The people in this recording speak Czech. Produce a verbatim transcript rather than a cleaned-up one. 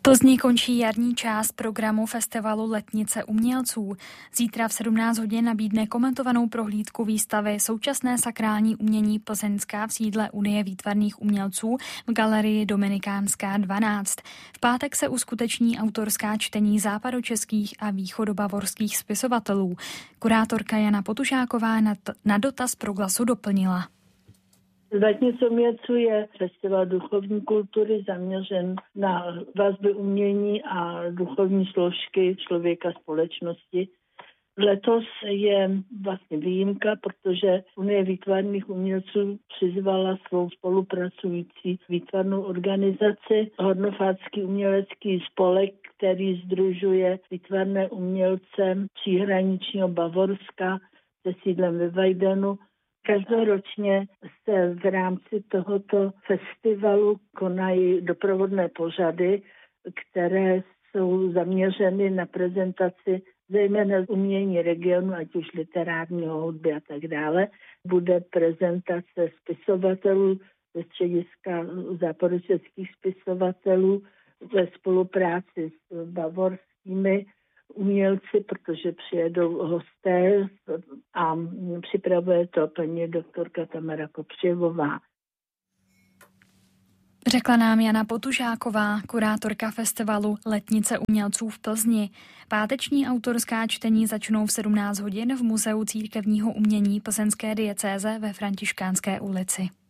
Plzni končí jarní část programu festivalu Letnice umělců. Zítra v sedmnáct hodin nabídne komentovanou prohlídku výstavy Současné sakrální umění Plzeňská v sídle Unie výtvarných umělců v galerii Dominikánská dvanáct. V pátek se uskuteční autorská čtení západočeských a východobavorských spisovatelů. Kurátorka Jana Potušáková na, t- na dotaz Proglasu doplnila. Letnice umělců je festival duchovní kultury zaměřen na vazby umění a duchovní složky člověka společnosti. Letos je vlastně výjimka, protože Unie výtvarných umělců přizvala svou spolupracující výtvarnou organizaci Hornofátský umělecký spolek, který sdružuje výtvarné umělce příhraničního Bavorska se sídlem ve Weidenu. Každoročně se v rámci tohoto festivalu konají doprovodné pořady, které jsou zaměřeny na prezentaci zejména umění regionu, ať už literárního, hudby a tak dále. Bude prezentace spisovatelů ze střediska západočeských spisovatelů ve spolupráci s bavorskými umělci, protože přijedou hosté a připravuje to paní doktorka Tamara Kopřivová. Řekla nám Jana Potušáková, kurátorka festivalu Letnice umělců v Plzni. Páteční autorská čtení začnou v sedmnáct hodin v Muzeu církevního umění plzeňské diecéze ve Františkánské ulici.